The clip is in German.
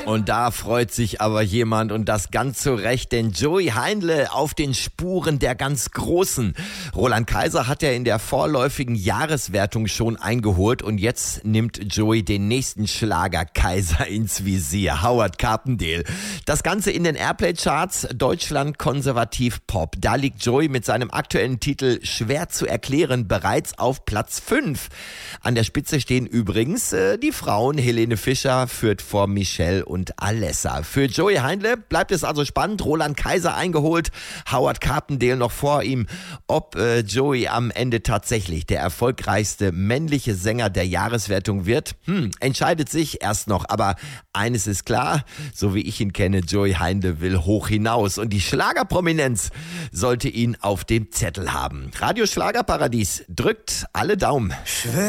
Und da freut sich aber jemand und das ganz zu Recht, denn Joey Heindle auf den Spuren der ganz Großen. Roland Kaiser hat ja in der vorläufigen Jahreswertung schon eingeholt und jetzt nimmt Joey den nächsten Schlager Kaiser ins Visier, Howard Carpendale. Das Ganze in den Airplay-Charts, Deutschland konservativ Pop. Da liegt Joey mit seinem aktuellen Titel Schwer zu erklären bereits auf Platz 5. An der Spitze stehen übrigens die Frauen. Helene Fischer führt vor Michelle und Alessa. Für Joey Heindle bleibt es also spannend. Roland Kaiser eingeholt, Howard Carpendale noch vor ihm. Ob Joey am Ende tatsächlich der erfolgreichste männliche Sänger der Jahreswertung wird, entscheidet sich erst noch. Aber eines ist klar, so wie ich ihn kenne, Joey Heindle will hoch hinaus. Und die Schlagerprominenz sollte ihn auf dem Zettel haben. Radio Schlagerparadies drückt alle Daumen.